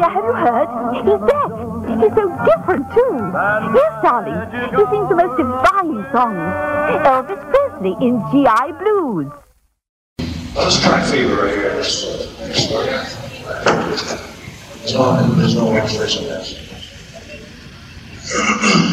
Dear, have you heard? He's dead. He's so different, too. Yes, darling. He sings the most divine songs. Elvis Presley in G.I. Blues. Let's try fever right here. There's no X-rays on this.